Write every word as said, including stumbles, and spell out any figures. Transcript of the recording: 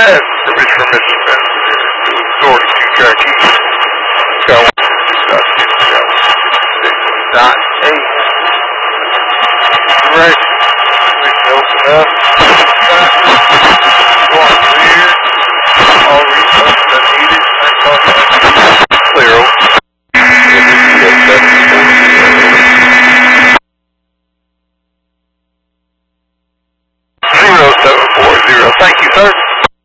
have permission from Mister Spencer to authority to track east. Sky one dot two dot six dot eight. Direction. Please open up.